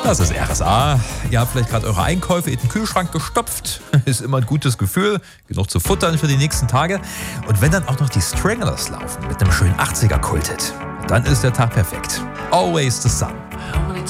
Das ist RSA. Ihr habt vielleicht gerade eure Einkäufe in den Kühlschrank gestopft. Ist immer ein gutes Gefühl. Genug zu futtern für die nächsten Tage. Und wenn dann auch noch die Stranglers laufen mit einem schönen 80er-Kulthit, dann ist der Tag perfekt. Always the Sun.